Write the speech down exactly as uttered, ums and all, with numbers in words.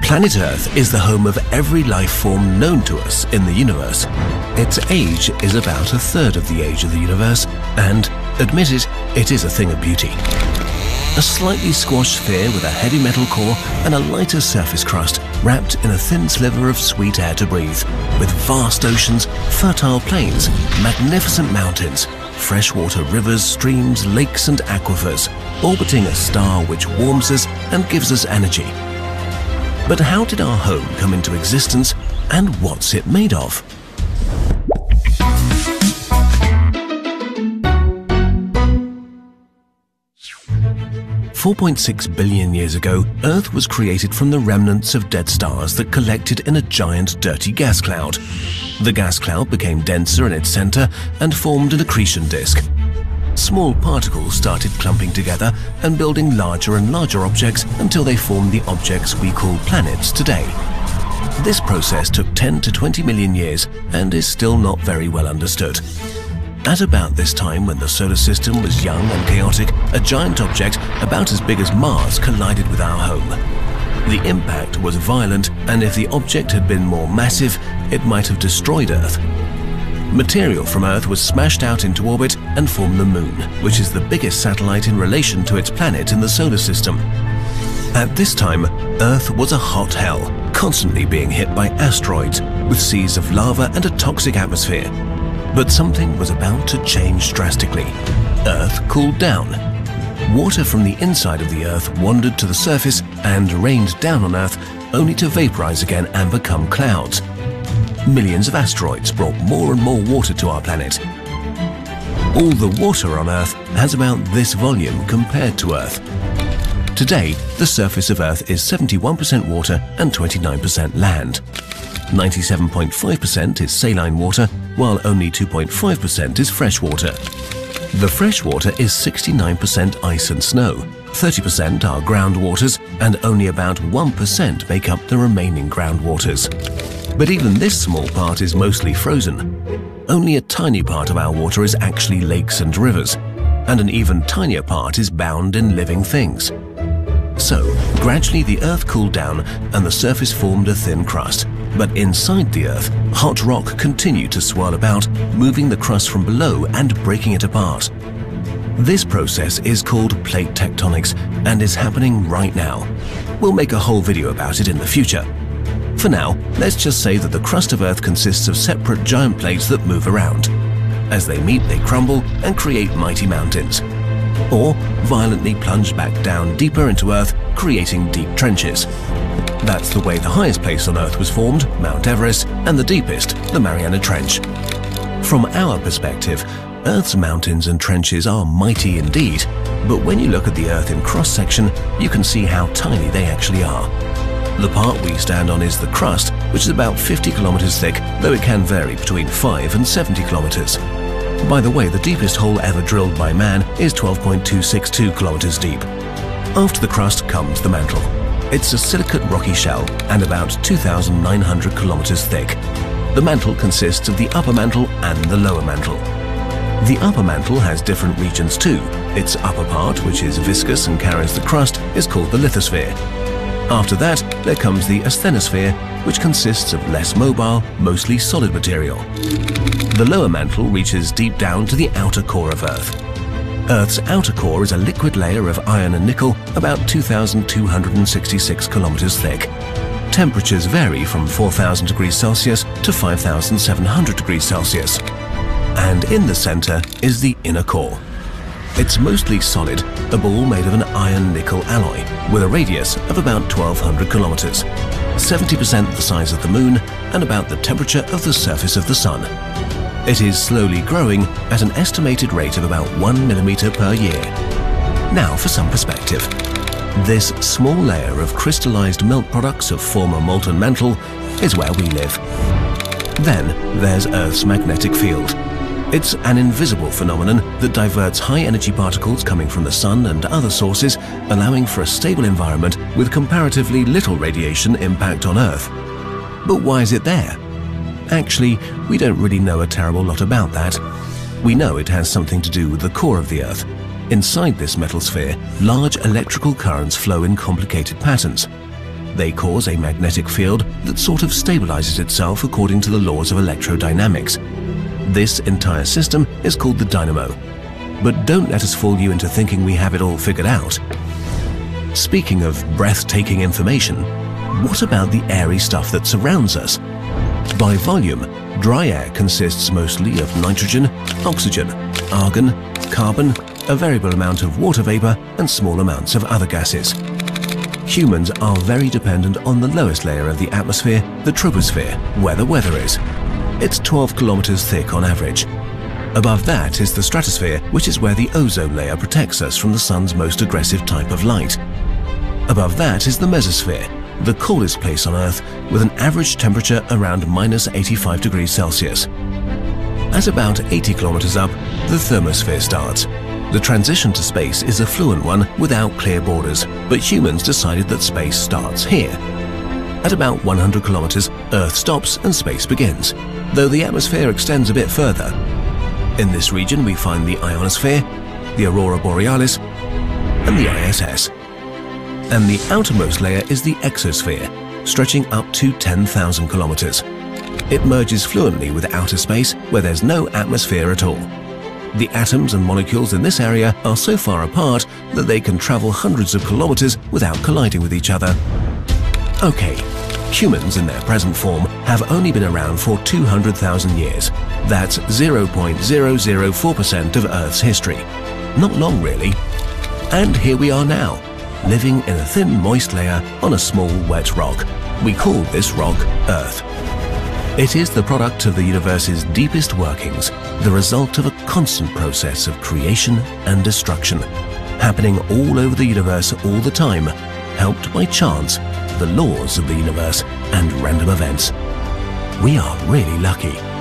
Planet Earth is the home of every life form known to us in the universe. Its age is about a third of the age of the universe, and, admit it, it is a thing of beauty. A slightly squashed sphere with a heavy metal core and a lighter surface crust wrapped in a thin sliver of sweet air to breathe, with vast oceans, fertile plains, magnificent mountains, freshwater rivers, streams, lakes and aquifers, orbiting a star which warms us and gives us energy. But how did our home come into existence, and what's it made of? four point six billion years ago, Earth was created from the remnants of dead stars that collected in a giant dirty gas cloud. The gas cloud became denser in its center and formed an accretion disk. Small particles started clumping together and building larger and larger objects until they formed the objects we call planets today. This process took ten to twenty million years and is still not very well understood. At about this time, when the solar system was young and chaotic, a giant object about as big as Mars collided with our home. The impact was violent, and if the object had been more massive, it might have destroyed Earth. Material from Earth was smashed out into orbit and formed the Moon, which is the biggest satellite in relation to its planet in the solar system. At this time, Earth was a hot hell, constantly being hit by asteroids, with seas of lava and a toxic atmosphere. But something was about to change drastically. Earth cooled down. Water from the inside of the Earth wandered to the surface and rained down on Earth, only to vaporize again and become clouds. Millions of asteroids brought more and more water to our planet. All the water on Earth has about this volume compared to Earth. Today, the surface of Earth is seventy-one percent water and twenty-nine percent land. ninety-seven point five percent is saline water, while only two point five percent is fresh water. The fresh water is sixty-nine percent ice and snow, thirty percent are groundwaters, and only about one percent make up the remaining groundwaters. But even this small part is mostly frozen. Only a tiny part of our water is actually lakes and rivers, and an even tinier part is bound in living things. So, gradually the Earth cooled down and the surface formed a thin crust. But inside the Earth, hot rock continued to swirl about, moving the crust from below and breaking it apart. This process is called plate tectonics and is happening right now. We'll make a whole video about it in the future. For now, let's just say that the crust of Earth consists of separate giant plates that move around. As they meet, they crumble and create mighty mountains, or violently plunge back down deeper into Earth, creating deep trenches. That's the way the highest place on Earth was formed, Mount Everest, and the deepest, the Mariana Trench. From our perspective, Earth's mountains and trenches are mighty indeed, but when you look at the Earth in cross-section, you can see how tiny they actually are. The part we stand on is the crust, which is about fifty kilometers thick, though it can vary between five and seventy kilometers. By the way, the deepest hole ever drilled by man is twelve point two six two kilometers deep. After the crust comes the mantle. It's a silicate rocky shell and about two thousand nine hundred kilometers thick. The mantle consists of the upper mantle and the lower mantle. The upper mantle has different regions too. Its upper part, which is viscous and carries the crust, is called the lithosphere. After that, there comes the asthenosphere, which consists of less mobile, mostly solid material. The lower mantle reaches deep down to the outer core of Earth. Earth's outer core is a liquid layer of iron and nickel, about two thousand two hundred sixty-six kilometers thick. Temperatures vary from four thousand degrees Celsius to five thousand seven hundred degrees Celsius. And in the center is the inner core. It's mostly solid, a ball made of an iron-nickel alloy, with a radius of about twelve hundred kilometers, seventy percent the size of the Moon, and about the temperature of the surface of the Sun. It is slowly growing at an estimated rate of about one millimeter per year. Now for some perspective. This small layer of crystallized melt products of former molten mantle is where we live. Then there's Earth's magnetic field. It's an invisible phenomenon that diverts high-energy particles coming from the Sun and other sources, allowing for a stable environment with comparatively little radiation impact on Earth. But why is it there? Actually, we don't really know a terrible lot about that. We know it has something to do with the core of the Earth. Inside this metal sphere, large electrical currents flow in complicated patterns. They cause a magnetic field that sort of stabilizes itself according to the laws of electrodynamics. This entire system is called the dynamo. But don't let us fool you into thinking we have it all figured out. Speaking of breathtaking information, what about the airy stuff that surrounds us? By volume, dry air consists mostly of nitrogen, oxygen, argon, carbon, a variable amount of water vapor, and small amounts of other gases. Humans are very dependent on the lowest layer of the atmosphere, the troposphere, where the weather is. It's twelve kilometers thick on average. Above that is the stratosphere, which is where the ozone layer protects us from the sun's most aggressive type of light. Above that is the mesosphere, the coolest place on Earth, with an average temperature around minus eighty-five degrees Celsius. At about eighty kilometers up, the thermosphere starts. The transition to space is a fluent one without clear borders, but humans decided that space starts here. At about one hundred kilometers, Earth stops and space begins, though the atmosphere extends a bit further. In this region we find the ionosphere, the aurora borealis, and the I S S. And the outermost layer is the exosphere, stretching up to ten thousand kilometers. It merges fluently with outer space where there's no atmosphere at all. The atoms and molecules in this area are so far apart that they can travel hundreds of kilometers without colliding with each other. Okay, humans in their present form have only been around for two hundred thousand years. That's zero point zero zero four percent of Earth's history. Not long, really. And here we are now, living in a thin, moist layer on a small, wet rock. We call this rock Earth. It is the product of the universe's deepest workings, the result of a constant process of creation and destruction, happening all over the universe all the time, helped by chance, the laws of the universe, and random events. We are really lucky.